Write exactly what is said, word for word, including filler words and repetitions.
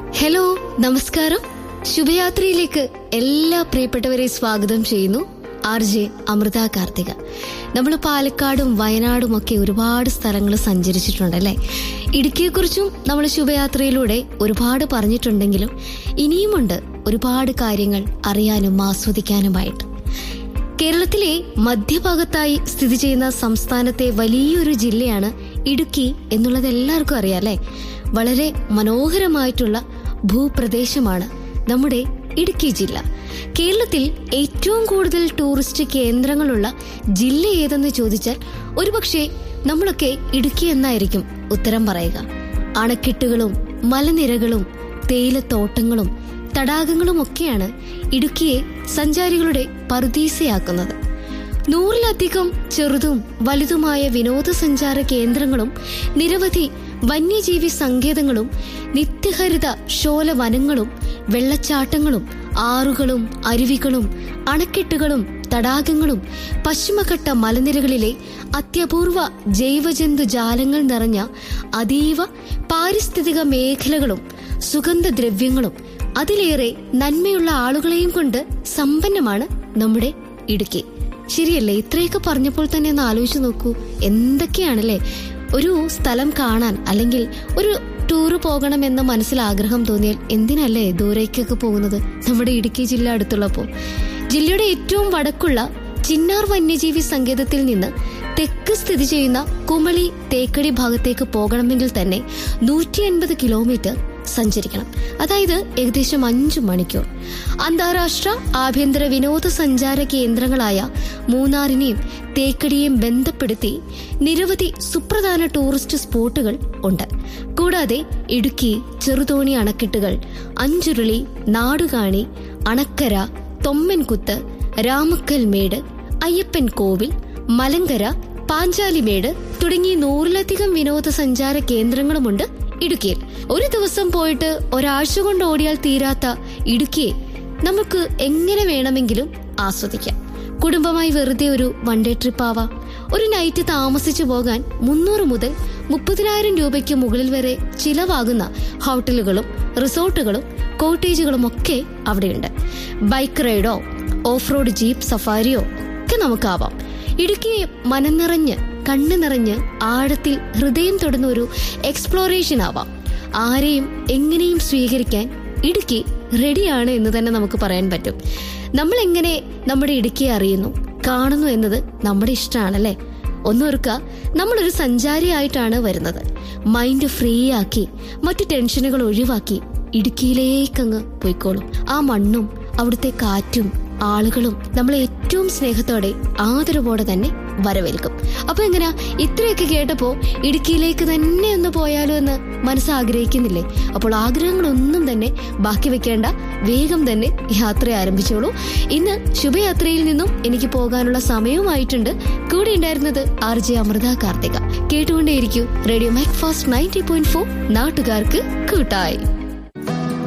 Hello, നമസ്കാരം. ശുഭയാത്രയിലേക്ക് എല്ലാ പ്രിയപ്പെട്ടവരെ സ്വാഗതം ചെയ്യുന്നു. R J Amrita Karthika. നമ്മൾ പാലക്കാടും വയനാടും ഒക്കെ ഒരുപാട് സ്ഥലങ്ങൾ സഞ്ചരിച്ചിട്ടുണ്ടല്ലേ. ഇടുക്കിയെക്കുറിച്ചും നമ്മൾ ശുഭയാത്രയിലൂടെ ഒരുപാട് പറഞ്ഞിട്ടുണ്ടെങ്കിലും ഇനിയുമുണ്ട് ഒരുപാട് കാര്യങ്ങൾ അറിയാനും ആസ്വദിക്കാനുമായിട്ട്. കേരളത്തിലെ മധ്യഭാഗത്തായി സ്ഥിതി ചെയ്യുന്ന സംസ്ഥാനത്തെ വലിയൊരു ജില്ലയാണ് ഇടുക്കി എന്നുള്ളത് എല്ലാവർക്കും അറിയാലേ. വളരെ മനോഹരമായിട്ടുള്ള ഭൂപ്രദേശമാണ് നമ്മുടെ ഇടുക്കി ജില്ല. കേരളത്തിൽ ഏറ്റവും കൂടുതൽ ടൂറിസ്റ്റ് കേന്ദ്രങ്ങളുള്ള ജില്ല ഏതെന്ന് ചോദിച്ചാൽ ഒരുപക്ഷെ നമ്മളൊക്കെ ഇടുക്കി എന്നായിരിക്കും ഉത്തരം പറയുക. അണക്കെട്ടുകളും മലനിരകളും തേയിലത്തോട്ടങ്ങളും തടാകങ്ങളും ഒക്കെയാണ് ഇടുക്കിയെ സഞ്ചാരികളുടെ പറുദീസയാക്കുന്നത്. നൂറിലധികം ചെറുതും വലുതുമായ വിനോദസഞ്ചാര കേന്ദ്രങ്ങളും നിരവധി വന്യജീവി സങ്കേതങ്ങളും നിത്യഹരിത ശോലവനങ്ങളും വെള്ളച്ചാട്ടങ്ങളും ആറുകളും അരുവികളും അണക്കെട്ടുകളും തടാകങ്ങളും പശ്ചിമഘട്ട മലനിരകളിലെ അത്യപൂർവ ജൈവജന്തു ജാലങ്ങൾ നിറഞ്ഞ അതീവ പാരിസ്ഥിതിക മേഖലകളും സുഗന്ധദ്രവ്യങ്ങളും അതിലേറെ നന്മയുള്ള ആളുകളെയും കൊണ്ട് സമ്പന്നമാണ് നമ്മുടെ ഇടുക്കി. ശരിയല്ലേ? ഇത്രയൊക്കെ പറഞ്ഞപ്പോൾ തന്നെ ഒന്ന് ആലോചിച്ച് നോക്കൂ, എന്തൊക്കെയാണല്ലേ. ഒരു സ്ഥലം കാണാൻ അല്ലെങ്കിൽ ഒരു ടൂറ് പോകണമെന്ന മനസ്സിൽ ആഗ്രഹം തോന്നിയാൽ എന്തിനല്ലേ ദൂരേക്കൊക്കെ പോകുന്നത്? നമ്മുടെ ഇടുക്കി ജില്ല അടുത്തുള്ളപ്പോൾ. ജില്ലയുടെ ഏറ്റവും വടക്കുള്ള ചിന്നാർ വന്യജീവി സങ്കേതത്തിൽ നിന്ന് തെക്ക് സ്ഥിതി ചെയ്യുന്ന കുമളി തേക്കടി ഭാഗത്തേക്ക് പോകണമെങ്കിൽ തന്നെ നൂറ്റി അൻപത് കിലോമീറ്റർ സഞ്ചരിക്കണം. അതായത് ഏകദേശം അഞ്ചു മണിക്കൂർ. അന്താരാഷ്ട്ര ആഭ്യന്തര വിനോദസഞ്ചാര കേന്ദ്രങ്ങളായ മൂന്നാറിനെയും തേക്കടിയെയും ബന്ധപ്പെടുത്തി നിരവധി സുപ്രധാന ടൂറിസ്റ്റ് സ്പോട്ടുകൾ ഉണ്ട്. കൂടാതെ ഇടുക്കി ചെറുതോണി അണക്കെട്ടുകൾ, അഞ്ചുരുളി, നാടുകാണി, അണക്കര, തൊമ്മൻകുത്ത്, രാമക്കൽമേട്, അയ്യപ്പൻ കോവിൽ, മലങ്കര, പാഞ്ചാലിമേട് തുടങ്ങി നൂറിലധികം വിനോദസഞ്ചാര കേന്ദ്രങ്ങളുമുണ്ട് ഇടുക്കിയിൽ. ഒരു ദിവസം പോയിട്ട് ഒരാഴ്ച കൊണ്ട് ഓടിയാൽ തീരാത്ത ഇടുക്കിയെ നമുക്ക് എങ്ങനെ വേണമെങ്കിലും ആസ്വദിക്കാം. കുടുംബമായി വെറുതെ ഒരു വൺ ഡേ ട്രിപ്പ് ആവാം. ഒരു നൈറ്റ് താമസിച്ചു പോകാൻ മുന്നൂറ് മുതൽ മുപ്പതിനായിരം രൂപയ്ക്ക് മുകളിൽ വരെ ചിലവാകുന്ന ഹോട്ടലുകളും റിസോർട്ടുകളും കോട്ടേജുകളും ഒക്കെ അവിടെയുണ്ട്. ബൈക്ക് റൈഡോ ഓഫ് റോഡ് ജീപ്പ് സഫാരിയോ ഒക്കെ നമുക്കാവാം. ഇടുക്കിയെ മനം നിറഞ്ഞ് കണ്ണു നിറഞ്ഞ് ആഴത്തിൽ ഹൃദയം തൊടുന്ന ഒരു എക്സ്പ്ലോറേഷൻ ആവാം. ആരെയും എങ്ങനെയും സ്വീകരിക്കാൻ ഇടുക്കി റെഡിയാണ് എന്ന് തന്നെ നമുക്ക് പറയാൻ പറ്റും. നമ്മൾ എങ്ങനെ നമ്മുടെ ഇടുക്കിയെ അറിയുന്നു, കാണുന്നു എന്നത് നമ്മുടെ ഇഷ്ടമാണല്ലേ. ഒന്നോർക്കുക, നമ്മളൊരു സഞ്ചാരിയായിട്ടാണ് വരുന്നത്. മൈൻഡ് ഫ്രീ ആക്കി മറ്റു ടെൻഷനുകൾ ഒഴിവാക്കി ഇടുക്കിയിലേക്കങ്ങ് പോയിക്കോളും. ആ മണ്ണും അവിടുത്തെ കാറ്റും ആളുകളും നമ്മളെ ഏറ്റവും സ്നേഹത്തോടെ ആദരവോടെ തന്നെ വരവേൽക്കും. അപ്പൊ എങ്ങനെയാ, ഇത്രയൊക്കെ കേട്ടപ്പോ ഇടുക്കിയിലേക്ക് തന്നെ ഒന്ന് പോയാലോ എന്ന് മനസ്സാഗ്രഹിക്കുന്നില്ലേ? അപ്പോൾ ആഗ്രഹങ്ങളൊന്നും തന്നെ ബാക്കി വെക്കേണ്ട, വേഗം തന്നെ യാത്ര ആരംഭിച്ചോളൂ. ഇന്ന് ശുഭയാത്രയിൽ നിന്നും എനിക്ക് പോകാനുള്ള സമയവുമായിട്ടുണ്ട്. കൂടെ ഉണ്ടായിരുന്നത് ആർ ജെ അമൃത കാർത്തിക. കേട്ടുകൊണ്ടേയിരിക്കൂ radio mic fast ninety point four, നാട്ടുകാർക്ക് കൂട്ടായി.